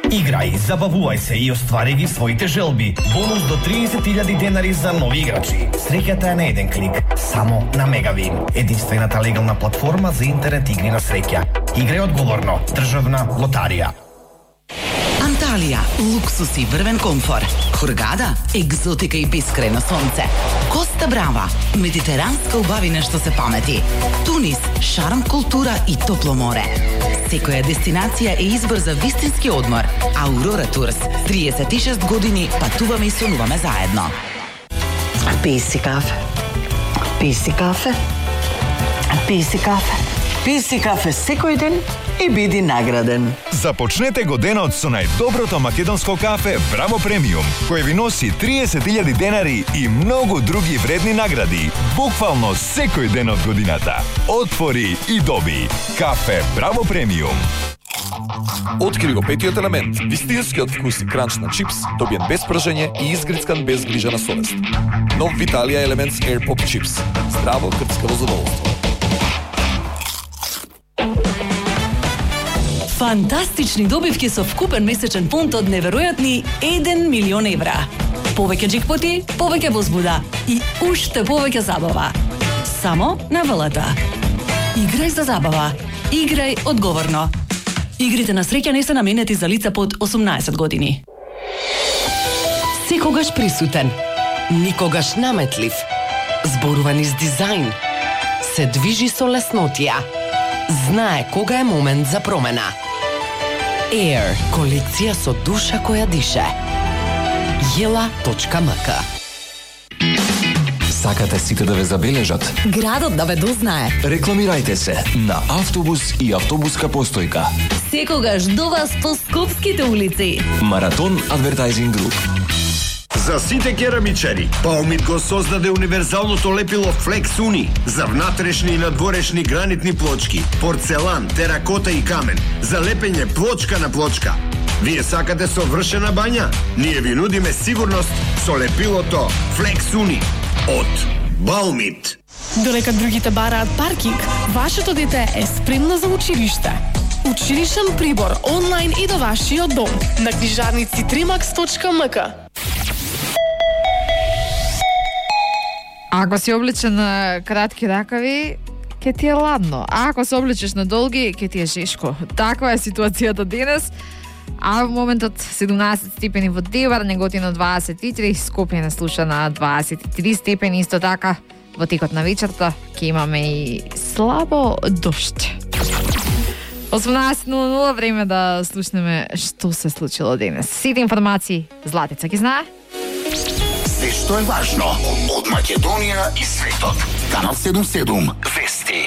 Играј, забавувај се и оствари ги своите желби. Бонус до 30.000 денари за нови играчи. Среќата е на еден клик, само на Мегавин. Единствената легална платформа за интернет игри на среќа. Играј одговорно. Државна лотарија. Анталија, луксус и врвен комфор. Хургада, екзотика и бескрајно сонце. Коста Брава, медитеранска убавина што се памети. Тунис, шарм, култура и топло море. Секоја дестинација е избор за вистински одмор. Аурора Турс, 36 години патуваме и сонуваме заедно. Пи си кафе. Пи си кафе. Пи си кафе. Пи си кафе секој ден и биди награден. Започнете го денот со најдоброто македонско кафе Браво Премиум, кој ви носи 30.000 денари и многу други вредни награди, буквално секој ден од годината. Отвори и доби. Кафе Браво Премиум. Откри го петиот елемент, вистинскиот вкус и кранч на чипс, добиен без пражење и изгрицкан без грижа на совест. Нов Виталија Елементс Air Pop Chips. Здраво крцкаво задоволство. Фантастични добивки со вкупен месечен фонд од неверојатни 1 милион евра. Повеќе джекпоти, повеќе возбуда и уште повеќе забава. Само на ВЛТ. Играј за забава. Играј одговорно. Игрите на среќа не се наменети за лица под 18 години. Секогаш присутен, никогаш наметлив, зборува низ дизајн, се движи со леснотија, знае кога е момент за промена. Air, колекција со душа која дише. Jela.mk. Сакате сите да ве забележат? Градот да ве дознае. Рекламирајте се на автобус и автобуска постојка. Секогаш до вас по скопските улици. Маратон Advertising Group. За сите керамичари, Баумит го создаде универзалното лепило Flex Uni за внатрешни и надворешни гранитни плочки, порцелан, теракота и камен, за лепење плочка на плочка. Вие сакате совршена бања? Ние ви нудиме сигурност со лепилото Flex Uni од Баумит. Додека другите бараат паркинг, вашето дете е спремно за училиште. Училишен прибор онлайн и до вашиот дом на книжарници trimax.mk. Ако си облечен на кратки ракави, ке ти е ладно. А ако се облечеш на долги, ке ти е жешко. Таква е ситуацијата денес. А во моментот 17 степени во Девар, Неготино 23, Скопје не слуша на 23 степени. Исто така, во текот на вечерта ќе имаме и слабо дожд. 18:00 време да слушнеме што се случило денес. Сите информации Златица ги знае. Се што е важно од Македонија и светот. Канал 77 Вести.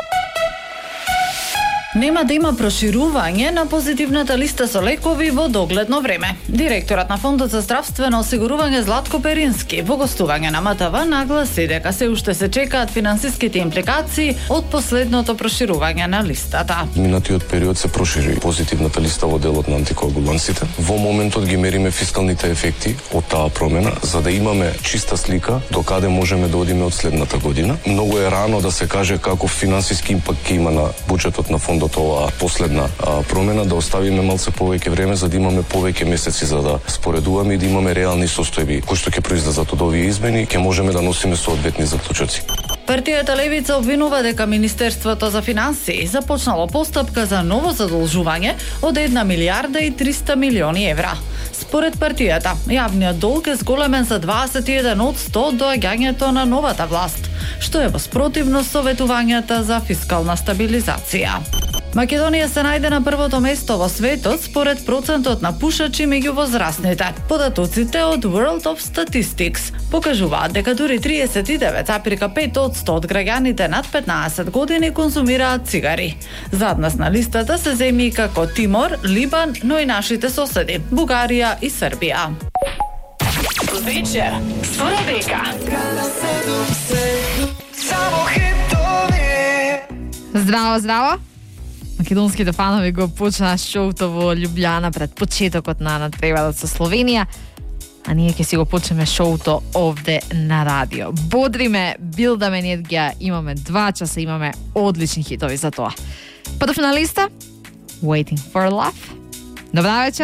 Нема да има проширување на позитивната листа со лекови во догледно време. Директорот на Фондот за здравствено осигурување Златко Перински во гостување на МТВ нагласи дека се уште се чекаат финансиските импликации од последното проширување на листата. Минатиот период се прошири позитивната листа во делот на антикоагулансите. Во моментот ги мериме фискалните ефекти од таа промена за да имаме чиста слика до каде можеме да одиме од следната година. Многу е рано да се каже каков финансиски импакт ќе има на буџетот на фондот оваа последна промена, да оставиме малце повеќе време за да имаме повеќе месеци за да споредуваме и да имаме реални состојби кои што ќе произлезат од овие измени, ќе можеме да носиме соодветни заклучоци. Партијата Левица обвинува дека Министерството за финансии започнало постапка за ново задолжување од 1 милиарда и 300 милиони евра. Според партијата, јавниот долг е зголемен за 21% од доаѓањето на новата власт, што е во спротивност со ветувањата за фискална стабилизација. Македонија се најде на првото место во светот според процентот на пушачи меѓу возрастните. Податоците од World of Statistics покажуваат дека дури 39,5% од граѓаните над 15 години конзумираат цигари. Зад нас на листата се земји како Тимор, Либан, но и нашите соседи Бугарија и Србија. Вечер со Ребека. Здраво, здраво! Македонските фанови го почнаа шоуто во Љубљана пред почетокот на надпреварот со Словенија, а ние ќе си го почнеме шоуто овде на радио. Бодриме, билдаме енергија, имаме 2 часа, имаме одлични хитови за тоа. Па до финалиста, Waiting for Love. Добра вечер!